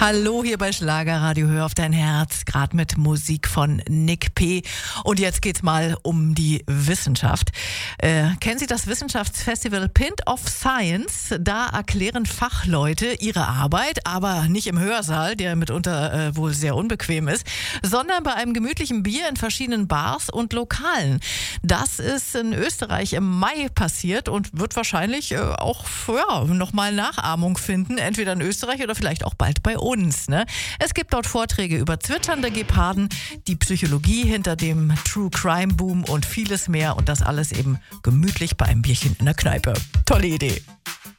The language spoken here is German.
Hallo hier bei Schlagerradio, hör auf dein Herz, gerade mit Musik von Nick P. Und jetzt geht's mal um die Wissenschaft. Kennen Sie das Wissenschaftsfestival Pint of Science? Da erklären Fachleute ihre Arbeit, aber nicht im Hörsaal, der mitunter wohl sehr unbequem ist, sondern bei einem gemütlichen Bier in verschiedenen Bars und Lokalen. Das ist in Österreich im Mai passiert und wird wahrscheinlich auch nochmal Nachahmung finden, entweder in Österreich oder vielleicht auch bald bei uns. Ne? Es gibt dort Vorträge über zwitschernde Geparden, die Psychologie hinter dem True Crime Boom und vieles mehr und das alles eben gemütlich bei einem Bierchen in der Kneipe. Tolle Idee.